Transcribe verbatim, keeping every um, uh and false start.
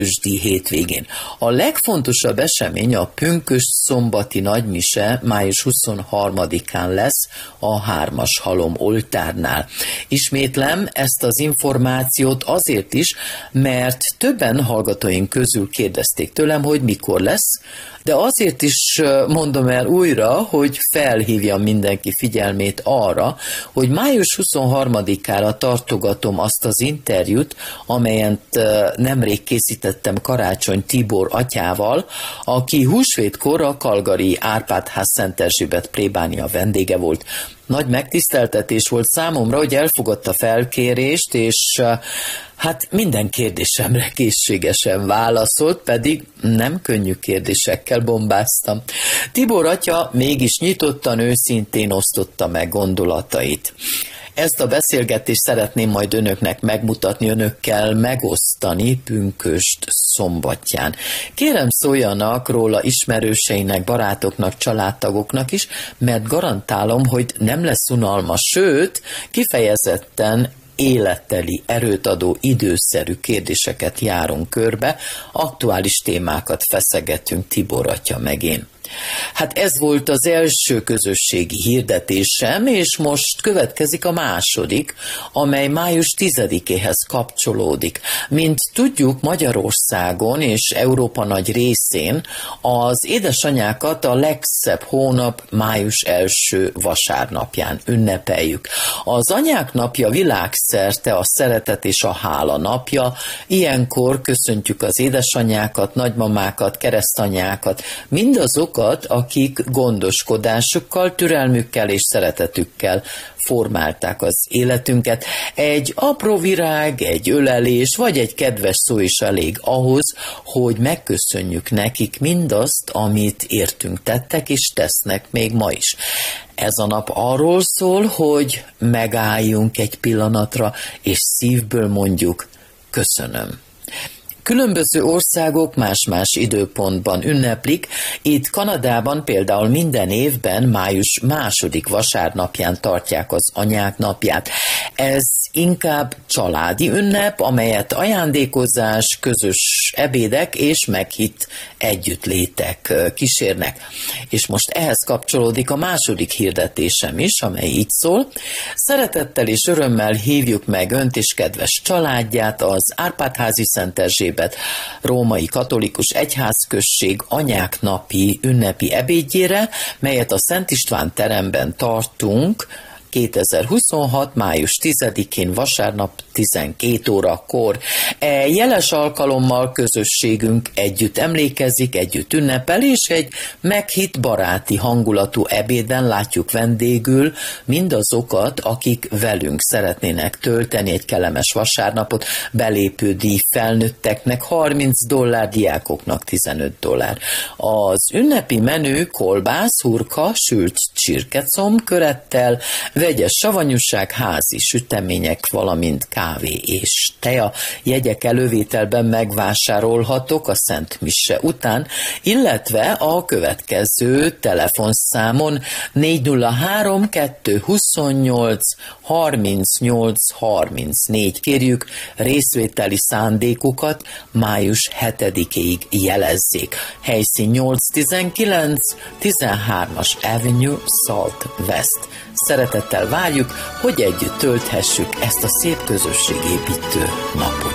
Pünkösdi hétvégén. A legfontosabb esemény a pünkösd-szombati nagymise május huszonharmadikán lesz a Hármas Halom oltárnál. Ismétlem ezt az információt azért is, mert többen hallgatóink közül kérdezték tőlem, hogy mikor lesz, de azért is mondom el újra, hogy felhívjam mindenki figyelmét arra, hogy május huszonharmadikára tartogatom azt az interjút, amelyet nemrég készítettem Karácsony Tibor atyával, aki húsvétkor a Calgary Árpád-ház Szent Erzsébet plébánia vendége volt. Nagy megtiszteltetés volt számomra, hogy elfogadta felkérést, és hát minden kérdésemre készségesen válaszolt, pedig nem könnyű kérdésekkel bombáztam. Tibor atya mégis nyitottan, őszintén osztotta meg gondolatait. Ezt a beszélgetést szeretném majd önöknek megmutatni, önökkel megosztani pünkösd szombatján. Kérem, szóljanak róla ismerőseinek, barátoknak, családtagoknak is, mert garantálom, hogy nem lesz unalmas, sőt, kifejezetten életteli, erőt adó, időszerű kérdéseket járunk körbe, aktuális témákat feszegetünk Tibor atya meg én. Hát ez volt az első közösségi hirdetésem, és most következik a második, amely május tizedikéhez kapcsolódik. Mint tudjuk, Magyarországon és Európa nagy részén az édesanyákat a legszebb hónap május első vasárnapján ünnepeljük. Az anyák napja világszerte a szeretet és a hála napja, ilyenkor köszöntjük az édesanyákat, nagymamákat, keresztanyákat, mindazokat, akik gondoskodásukkal, türelmükkel és szeretetükkel formálták az életünket. Egy apró virág, egy ölelés, vagy egy kedves szó is elég ahhoz, hogy megköszönjük nekik mindazt, amit értünk tettek és tesznek még ma is. Ez a nap arról szól, hogy megálljunk egy pillanatra, és szívből mondjuk köszönöm. Különböző országok más-más időpontban ünneplik, itt Kanadában például minden évben május második vasárnapján tartják az anyák napját. Ez inkább családi ünnep, amelyet ajándékozás, közös ebédek és meghitt együttlétek kísérnek. És most ehhez kapcsolódik a második hirdetésem is, amely így szól. Szeretettel és örömmel hívjuk meg önt és kedves családját az Árpád-házi Szent Erzsébet római katolikus egyházközség anyák napi ünnepi ebédjére, melyet a Szent István teremben tartunk kétezer-huszonhat. május tizedikén vasárnap tizenkét órakor. E jeles alkalommal közösségünk együtt emlékezik, együtt ünnepel, és egy meghitt baráti hangulatú ebéden látjuk vendégül mindazokat, akik velünk szeretnének tölteni egy kellemes vasárnapot, belépő díj felnőtteknek harminc dollár, diákoknak tizenöt dollár. Az ünnepi menü kolbász, hurka, sült csirkecomb körettel, vegyes savanyúság, házi sütemények, valamint kávé és teja. Jegyek elővételben megvásárolhatók a Szent Mise után, illetve a következő telefonszámon négy nulla három kettő huszonnyolc harmincnyolc harmincnégy. Kérjük, részvételi szándékukat május hetedikéig jelezzék. Helyszín nyolc tizenkilenc tizenhármas Avenue Salt West. Szeretettel várjuk, hogy együtt tölthessük ezt a szép közösségépítő napot.